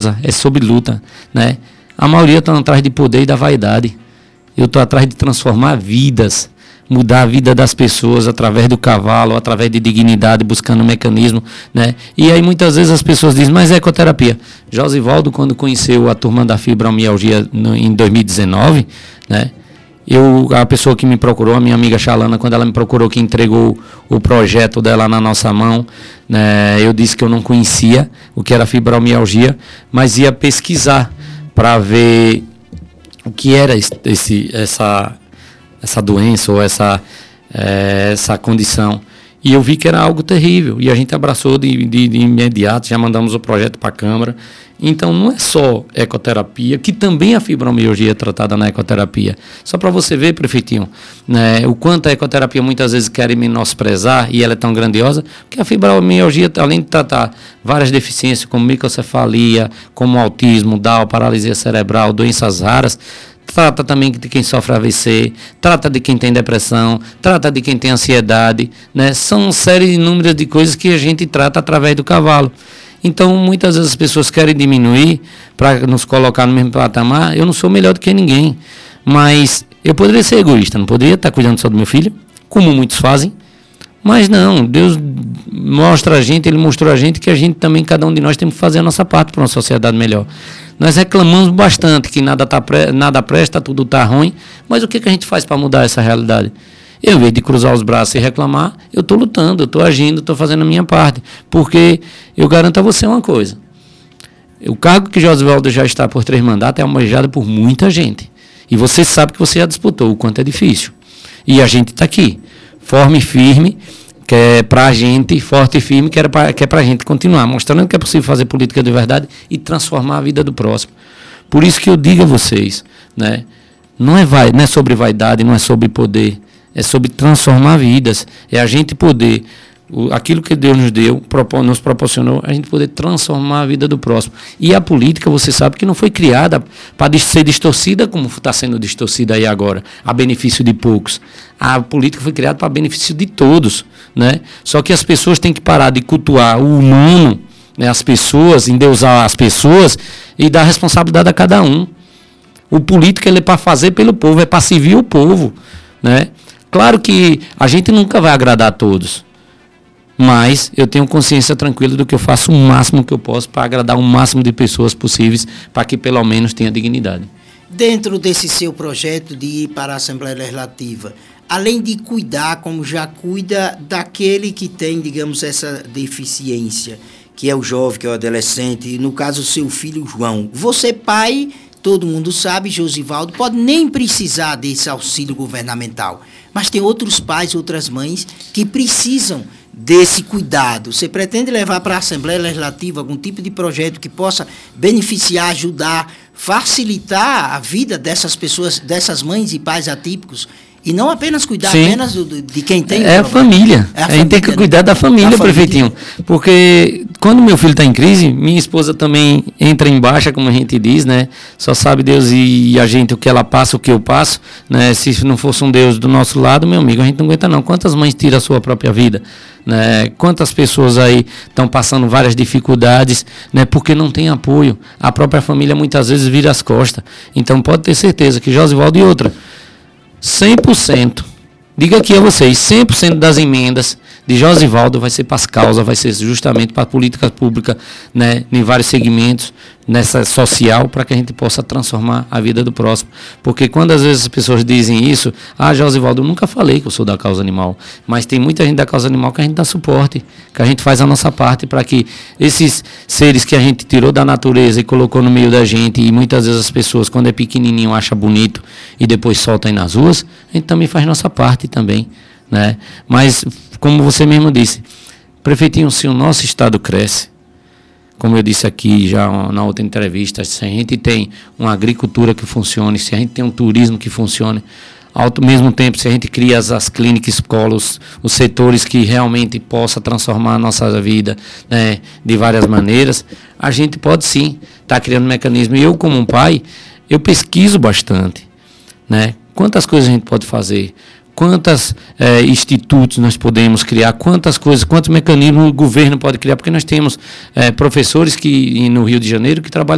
causa, é sobre luta, né? A maioria está atrás de poder e da vaidade. Eu estou atrás de transformar vidas, mudar a vida das pessoas através do cavalo, através de dignidade, buscando um mecanismo, né? E aí muitas vezes as pessoas dizem, mas é ecoterapia. Josivaldo, quando conheceu a turma da fibromialgia em 2019, né? A pessoa que me procurou, a minha amiga Xalana, quando ela me procurou, que entregou o projeto dela na nossa mão, né, eu disse que eu não conhecia o que era fibromialgia, mas ia pesquisar para ver o que era essa doença ou essa condição. E eu vi que era algo terrível, e a gente abraçou de imediato, já mandamos o projeto para a Câmara. Então, não é só ecoterapia, que também a fibromialgia é tratada na ecoterapia. Só para você ver, prefeitinho, né, o quanto a ecoterapia muitas vezes querem menosprezar, e ela é tão grandiosa, porque a fibromialgia, além de tratar várias deficiências, como microcefalia, como autismo, Down, paralisia cerebral, doenças raras, trata também de quem sofre AVC, trata de quem tem depressão, trata de quem tem ansiedade, né? São uma série inúmeras de coisas que a gente trata através do cavalo. Então, muitas vezes as pessoas querem diminuir para nos colocar no mesmo patamar. Eu não sou melhor do que ninguém, mas eu poderia ser egoísta, não poderia estar cuidando só do meu filho, como muitos fazem. Mas não, Deus mostra a gente, Ele mostrou a gente que a gente também, cada um de nós, tem que fazer a nossa parte para uma sociedade melhor. Nós reclamamos bastante que nada presta, tudo está ruim, mas o que a gente faz para mudar essa realidade? Eu, em vez de cruzar os braços e reclamar, eu estou lutando, eu estou agindo, estou fazendo a minha parte. Porque eu garanto a você uma coisa. O cargo que Josivaldo já está por 3 mandatos é almejado por muita gente. E você sabe que você já disputou, o quanto é difícil. E a gente está aqui, forte e firme, que é para a gente, forte e firme, que é para a gente continuar, mostrando que é possível fazer política de verdade e transformar a vida do próximo. Por isso que eu digo a vocês, né, não é sobre vaidade, não é sobre poder, é sobre transformar vidas, é a gente poder, aquilo que Deus nos deu, nos proporcionou, a gente poder transformar a vida do próximo. E a política, você sabe que não foi criada para ser distorcida como está sendo distorcida aí agora, a benefício de poucos. A política foi criada para benefício de todos, né? Só que as pessoas têm que parar de cultuar o humano, né, as pessoas, endeusar as pessoas e dar responsabilidade a cada um. O político ele é para fazer pelo povo, é para servir o povo, né? Claro que a gente nunca vai agradar a todos, mas eu tenho consciência tranquila do que eu faço o máximo que eu posso para agradar o máximo de pessoas possíveis, para que pelo menos tenha dignidade. Dentro desse seu projeto de ir para a Assembleia Legislativa, além de cuidar, como já cuida daquele que tem, digamos, essa deficiência, que é o jovem, que é o adolescente, no caso, o seu filho João, você pai, todo mundo sabe, Josivaldo, pode nem precisar desse auxílio governamental, mas tem outros pais, outras mães que precisam desse cuidado. Você pretende levar para a Assembleia Legislativa algum tipo de projeto que possa beneficiar, ajudar, facilitar a vida dessas pessoas, dessas mães e pais atípicos? E não apenas cuidar apenas de quem tem. É a família. A gente tem que cuidar da família, prefeitinho. Porque quando meu filho está em crise, minha esposa também entra em baixa, como a gente diz, né? Só sabe Deus e a gente o que ela passa, o que eu passo, né? Se não fosse um Deus do nosso lado, meu amigo, a gente não aguenta não. Quantas mães tiram a sua própria vida? Né? Quantas pessoas aí estão passando várias dificuldades, né? Porque não tem apoio. A própria família muitas vezes vira as costas. Então pode ter certeza que Josivaldo e outra, 100%, diga aqui a vocês, 100% das emendas de Josivaldo vai ser para as causas, vai ser justamente para a política pública, né, em vários segmentos, nessa social, para que a gente possa transformar a vida do próximo. Porque quando às vezes as pessoas dizem isso, Josivaldo, eu nunca falei que eu sou da causa animal, mas tem muita gente da causa animal que a gente dá suporte, que a gente faz a nossa parte para que esses seres que a gente tirou da natureza e colocou no meio da gente, e muitas vezes as pessoas, quando é pequenininho, acham bonito e depois soltam aí nas ruas, a gente também faz nossa parte também, né? Mas, como você mesmo disse, prefeitinho, se o nosso estado cresce, como eu disse aqui já na outra entrevista, se a gente tem uma agricultura que funcione, se a gente tem um turismo que funcione, ao mesmo tempo, se a gente cria as clínicas, escolas, os setores que realmente possa transformar a nossa vida, né, de várias maneiras, a gente pode sim estar criando mecanismo. E eu, como um pai, eu pesquiso bastante, né? Quantas coisas a gente pode fazer? Quantos institutos nós podemos criar, quantas coisas, quantos mecanismos o governo pode criar, porque nós temos professores no Rio de Janeiro que trabalham